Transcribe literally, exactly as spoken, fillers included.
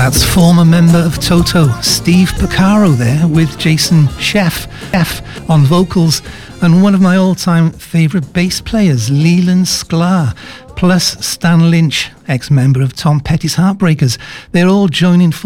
That's former member of Toto, Steve Porcaro there with Jason Sheff F on vocals, and one of my all-time favourite bass players, Leland Sklar, plus Stan Lynch, ex-member of Tom Petty's Heartbreakers. They're all joining